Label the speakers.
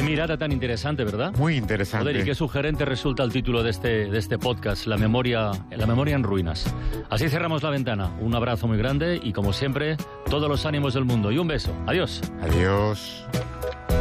Speaker 1: mirada tan interesante, ¿verdad?
Speaker 2: Muy interesante.
Speaker 1: Joder, y qué sugerente resulta el título de este podcast, la memoria en ruinas. Así cerramos la ventana. Un abrazo muy grande y, como siempre, todos los ánimos del mundo. Y un beso. Adiós.
Speaker 2: Adiós.